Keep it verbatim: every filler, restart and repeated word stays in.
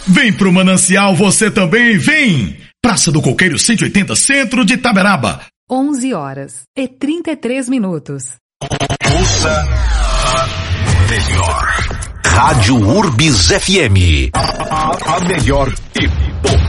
Vem pro Manancial você também, vem! Praça do Coqueiro cento e oitenta, Centro de Itaberaba. onze horas e trinta e três minutos. Ouça a melhor. Rádio Urbis F M. A, a, a melhor e